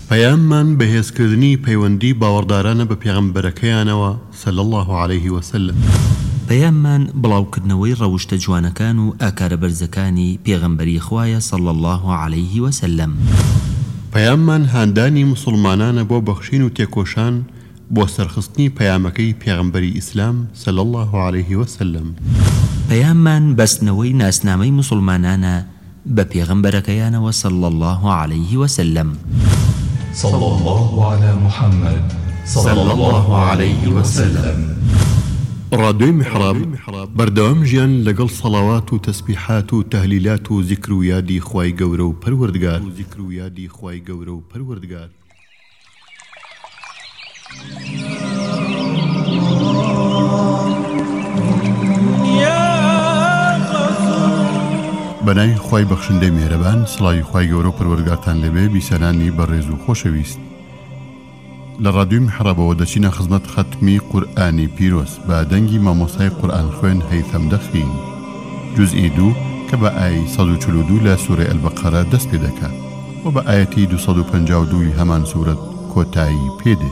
پەیاممان بەهێزکردنی پەیوەندی باوەڕدارانە بە پێغەمبەرەکەیانەوە صلی الله عليه وسلم. پەیاممان بڵاوکردنەوەی ڕەوشتە جوانەکان و ئاکارە بەرزەکانی پێغەمبەری خوایە صلی الله عليه وسلم. پەیاممان هاندانی مسلمانانە بۆ بەخشین و تێکۆشان بۆ سەرخستنی پەیامەکەی پێغەمبەری ئیسلام صلی الله عليه وسلم. پەیاممان بەستنەوەی ناسنامەی مسلمانانە بە پێغەمبەرەکەیانەوە صلی الله عليه وسلم. صلى الله على محمد صلى الله عليه وسلم. ڕادیۆی میحراب بەردەوام ژیان لەگەڵ سەڵاوات و تەسبیحات و تەهلیلات و زیکر و یادی خوای گەورە و پەروەردگار. بەناوی خوای بەخشندەی میهرەبان، سڵاوی خوای گەورە و پەروەردگارتان لەبێ بیسەرانی بەڕێز و خۆشەویست. لە ڕادیۆی میحرابەوە دەچینە خزمەت ختمی قورئانی پیرۆز بە دەنگی مامۆستای قورئان خوێن هەیثەم دەخین، جوزئی 2 کە بە ئای 142 لە سوورەی ئەلبەقەرە دەست پێ دەکات و بە ئایەتی 252 هەمان سوورەت کۆتایی پێدێت.